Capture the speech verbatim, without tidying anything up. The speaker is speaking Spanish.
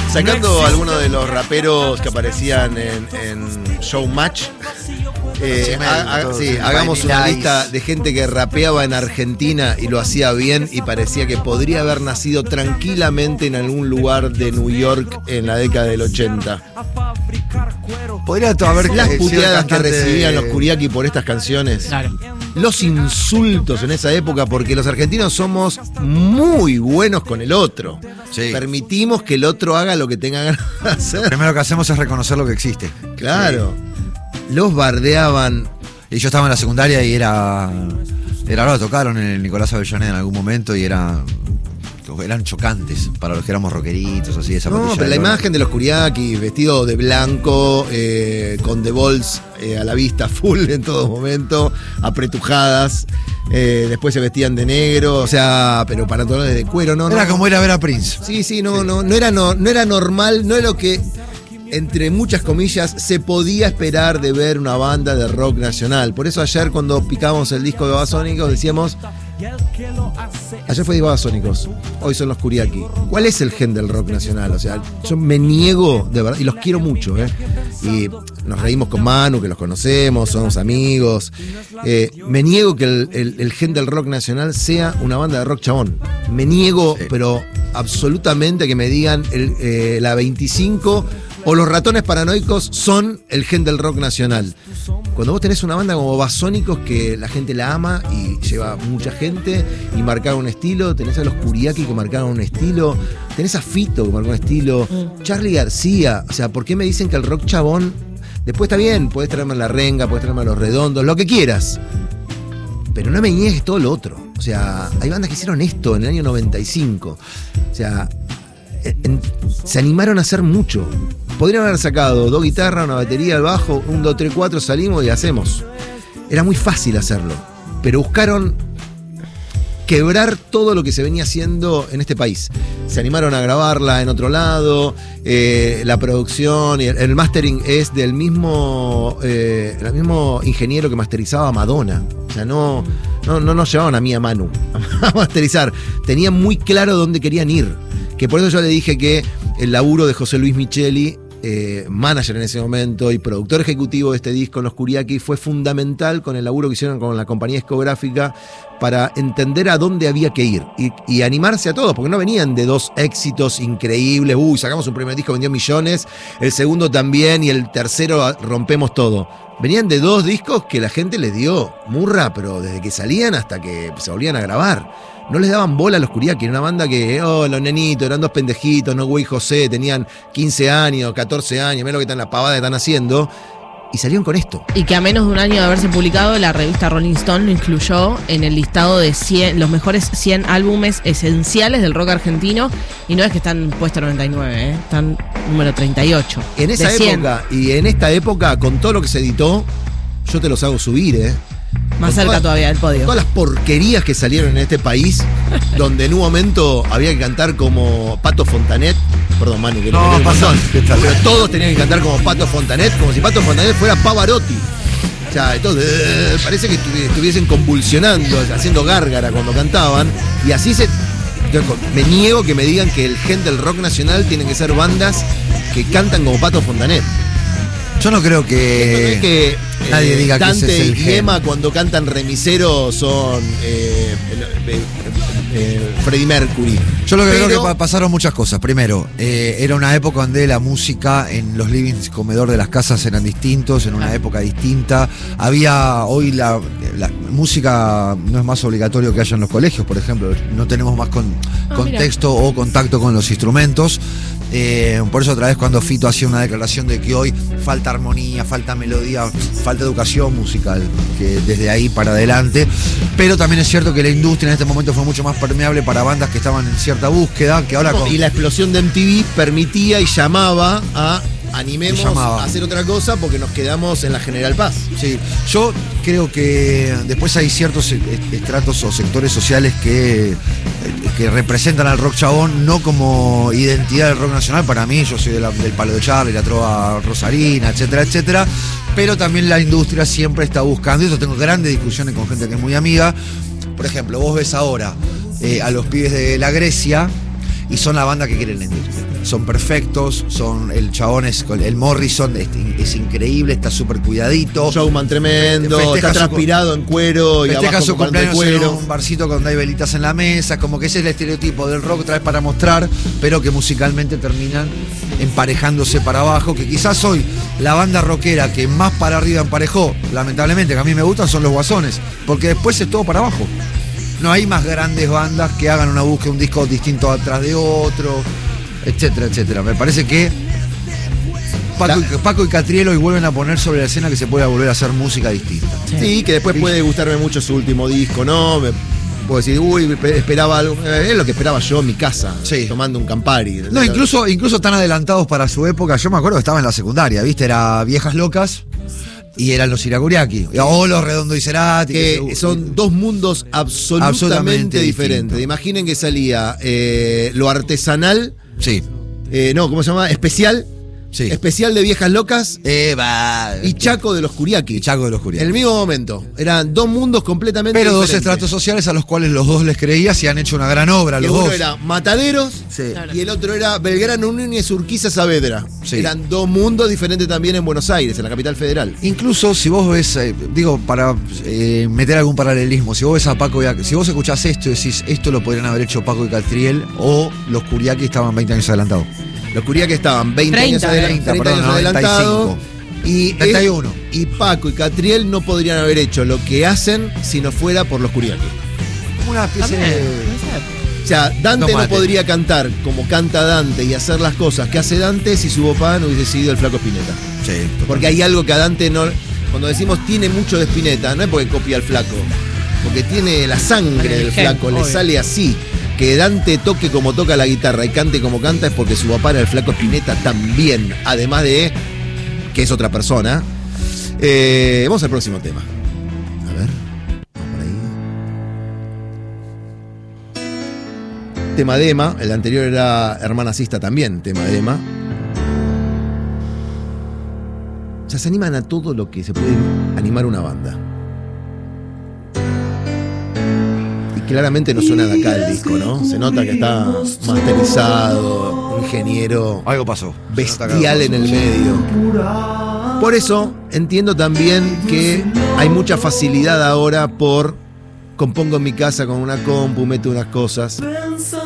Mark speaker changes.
Speaker 1: Sacando algunos de los raperos que aparecían en, en Showmatch, eh, ha, ha, sí, hagamos una lista de gente que rapeaba en Argentina y lo hacía bien y parecía que podría haber nacido tranquilamente en algún lugar de New York en la década del ochenta.
Speaker 2: Podría haber
Speaker 1: las puteadas que recibían
Speaker 2: de...
Speaker 1: los Kuriaki por estas canciones.
Speaker 3: Claro.
Speaker 1: Los insultos en esa época, porque los argentinos somos muy buenos con el otro.
Speaker 2: Sí.
Speaker 1: Permitimos que el otro haga lo que tenga ganas de hacer.
Speaker 2: Lo primero que hacemos es reconocer lo que existe.
Speaker 1: Claro. Sí. Los bardeaban.
Speaker 2: Y yo estaba en la secundaria y era. Era lo tocaron en el Nicolás Avellaneda en algún momento y era. Eran chocantes para los que éramos rockeritos, así, esa
Speaker 1: No, pero la imagen de los Kuriaki, vestido de blanco, eh, con The Balls eh, a la vista, full en todo momento, apretujadas. Eh, después se vestían de negro, o sea, pero pantalones de cuero, ¿no?
Speaker 2: Era
Speaker 1: no,
Speaker 2: como ir a ver a Prince.
Speaker 1: Sí, sí, no, sí. no, no era, no, no era normal, no era lo que, entre muchas comillas, se podía esperar de ver una banda de rock nacional. Por eso ayer cuando picamos el disco de Babasónicos decíamos, ayer fue de Babasónicos, hoy son los Kuriaki. ¿Cuál es el gen del rock nacional? O sea, yo me niego, de verdad, y los quiero mucho, ¿eh? Y nos reímos con Manu, que los conocemos, somos amigos. Eh, me niego que el, el, el gen del rock nacional sea una banda de rock chabón. Me niego, sí. pero absolutamente que me digan el, eh, la veinticinco o los Ratones Paranoicos son el gen del rock nacional. Cuando vos tenés una banda como Babasónicos que la gente la ama y lleva mucha gente y marcaron un estilo, tenés a los Kuriaki que marcaron un estilo, tenés a Fito que marcó un estilo, mm. Charly García, o sea, ¿por qué me dicen que el rock chabón, después está bien, podés traerme a La Renga, podés traerme a Los Redondos, lo que quieras, pero no me niegues todo lo otro? O sea, hay bandas que hicieron esto en el año noventa y cinco, o sea, en, se animaron a hacer mucho. Podrían haber sacado dos guitarras, una batería, el bajo, un, dos, tres, cuatro, salimos y hacemos. Era muy fácil hacerlo, pero buscaron quebrar todo lo que se venía haciendo en este país. Se animaron a grabarla en otro lado, eh, la producción y el, el mastering es del mismo, eh, el mismo ingeniero que masterizaba a Madonna. O sea, no, no, no nos llevaban a mí, a Manu, a masterizar. Tenían muy claro dónde querían ir. Que por eso yo le dije que el laburo de José Luis Micheli, Eh, manager en ese momento y productor ejecutivo de este disco, Los Kuriaki, fue fundamental con el laburo que hicieron con la compañía discográfica para entender a dónde había que ir y, y animarse a todos, porque no venían de dos éxitos increíbles, uy, sacamos un primer disco, vendió millones, el segundo también y el tercero rompemos todo. Venían de dos discos que la gente les dio murra, pero desde que salían hasta que se volvían a grabar. No les daban bola a los Kuriaki, era una banda que, oh, los nenitos, eran dos pendejitos, no güey José, tenían quince años, catorce años, mirá lo que están las pavadas que están haciendo. Y salieron con esto.
Speaker 3: Y que a menos de un año de haberse publicado, la revista Rolling Stone lo incluyó en el listado de cien, los mejores cien álbumes esenciales del rock argentino. Y no es que están puesto noventa y nueve, ¿eh? Están número treinta y ocho.
Speaker 1: En esa época, y en esta época, con todo lo que se editó, yo te los hago subir, ¿eh?
Speaker 3: Más cerca toda, todavía del podio.
Speaker 1: Todas las porquerías que salieron en este país, donde en un momento había que cantar como Pato Fontanet. Perdón, Manu, que no,
Speaker 2: no pasó.
Speaker 1: Pero todos tenían que cantar como Pato Fontanet, como si Pato Fontanet fuera Pavarotti. O sea, entonces, eh, parece que estuviesen convulsionando, haciendo gárgara cuando cantaban. Y así se. Me niego que me digan que el gen del rock nacional tienen que ser bandas que cantan como Pato Fontanet.
Speaker 2: Yo no creo que,
Speaker 1: no es que
Speaker 2: nadie
Speaker 1: eh,
Speaker 2: diga
Speaker 1: Dante
Speaker 2: que ese es el
Speaker 1: y
Speaker 2: gen.
Speaker 1: Emma cuando cantan Remisero son eh, eh, eh, Freddie Mercury.
Speaker 2: Yo lo que
Speaker 1: Pero,
Speaker 2: creo que pasaron muchas cosas. Primero, eh, era una época donde la música en los livings comedor de las casas eran distintos, en una época distinta. Había, hoy la, la música no es más obligatorio que haya en los colegios, por ejemplo. No tenemos más con,
Speaker 3: ah,
Speaker 2: contexto mira. o contacto con los instrumentos. Eh, por eso otra vez cuando Fito hacía una declaración de que hoy falta armonía, falta melodía, falta educación musical, que desde ahí para adelante, pero también es cierto que la industria en este momento fue mucho más permeable para bandas que estaban en cierta búsqueda, que ahora con...
Speaker 1: Y la explosión de M T V permitía y llamaba a animemos a hacer otra cosa porque nos quedamos en la General Paz.
Speaker 2: Sí, yo creo que después hay ciertos estratos o sectores sociales que, que representan al rock chabón no como identidad del rock nacional. Para mí, yo soy de la, del palo de Charlie, la trova rosarina, etcétera, etcétera. Pero también la industria siempre está buscando, y yo tengo grandes discusiones con gente que es muy amiga. Por ejemplo, vos ves ahora eh, a los pibes de la Grecia y son la banda que quiere la industria. Son perfectos, son el chabón es, el Morrison es, es increíble, está súper cuidadito.
Speaker 1: Showman tremendo,
Speaker 2: Festeja
Speaker 1: está
Speaker 2: su-
Speaker 1: transpirado en cuero y
Speaker 2: Festeja
Speaker 1: abajo
Speaker 2: su
Speaker 1: con
Speaker 2: cumpleaños en
Speaker 1: cuero.
Speaker 2: un barcito donde hay velitas en la mesa, como que ese es el estereotipo del rock otra vez para mostrar, pero que musicalmente terminan emparejándose para abajo, que quizás hoy la banda rockera que más para arriba emparejó, lamentablemente, que a mí me gustan, son los Guasones, porque después es todo para abajo. No hay más grandes bandas que hagan una búsqueda, un disco distinto atrás de otro, etcétera, etcétera. Me parece que Paco, y, Paco y Catriel hoy vuelven a poner sobre la escena que se puede volver a hacer música distinta.
Speaker 1: Sí, que después puede gustarme mucho su último disco, ¿no? Me puedo decir, uy, esperaba algo. Es lo que esperaba yo en mi casa,
Speaker 2: Sí.
Speaker 1: tomando un Campari.
Speaker 2: No, incluso, incluso tan adelantados para su época. Yo me acuerdo que estaba en la secundaria, ¿viste? Era Viejas Locas y eran los Iracuriaki. O los Redondo y Cerati.
Speaker 1: Que
Speaker 2: que-
Speaker 1: son dos mundos absolutamente,
Speaker 2: Absolutamente
Speaker 1: diferentes.
Speaker 2: distintos.
Speaker 1: Imaginen que salía eh, lo artesanal,
Speaker 2: Sí,
Speaker 1: eh, no, ¿cómo se llama? Especial.
Speaker 2: sí.
Speaker 1: Especial de Viejas Locas
Speaker 2: Eh, va.
Speaker 1: y Chaco de los Curiaki.
Speaker 2: Y Chaco de los
Speaker 1: En
Speaker 2: Curiaki.
Speaker 1: el mismo momento. Eran dos mundos completamente
Speaker 2: Pero dos
Speaker 1: diferentes.
Speaker 2: estratos sociales a los cuales los dos les creías y han hecho una gran obra,
Speaker 1: Que
Speaker 2: los
Speaker 1: uno
Speaker 2: dos.
Speaker 1: era Mataderos
Speaker 2: Sí.
Speaker 3: Claro.
Speaker 1: y el otro era Belgrano Núñez Urquiza Saavedra.
Speaker 2: Sí.
Speaker 1: Eran dos mundos diferentes también en Buenos Aires, en la capital federal.
Speaker 2: Incluso si vos ves, eh, digo, para eh, meter algún paralelismo, si vos ves a Paco y a, si vos escuchás esto y decís, esto lo podrían haber hecho Paco y Catriel, o los Curiaki estaban veinte años adelantados.
Speaker 1: Los Curiaki estaban veinte años,
Speaker 3: treinta,
Speaker 1: adela-
Speaker 2: treinta,
Speaker 1: treinta
Speaker 2: perdón,
Speaker 1: años adelantados. Y,
Speaker 2: treinta y uno.
Speaker 1: y Paco y Catriel no podrían haber hecho lo que hacen si no fuera por los Curiaki.
Speaker 2: Una especie
Speaker 3: También,
Speaker 2: de...
Speaker 3: puede ser.
Speaker 1: O sea, Dante no
Speaker 2: Tomate.
Speaker 1: podría cantar como canta Dante y hacer las cosas que hace Dante si su papá no hubiese sido el Flaco Spinetta.
Speaker 2: Sí,
Speaker 1: Porque hay algo que a Dante no... Cuando decimos tiene mucho de Spinetta, no es porque copia al Flaco, porque tiene la sangre
Speaker 3: El
Speaker 1: del
Speaker 3: gen,
Speaker 1: Flaco, le
Speaker 3: obvio.
Speaker 1: sale así. Que Dante toque como toca la guitarra y cante como canta es porque su papá era el Flaco Spinetta también, además de que es otra persona. Eh, vamos al próximo tema. A ver, vamos por ahí. Tema de Emma, el anterior era Hermana Sista también, tema de Emma. O sea, se animan a todo lo que se puede animar una banda. Y claramente no suena de acá el disco, ¿no? Se nota que está masterizado, un ingeniero
Speaker 2: algo pasó.
Speaker 1: bestial en el medio. Por eso entiendo también que hay mucha facilidad ahora por compongo en mi casa con una compu, meto unas cosas.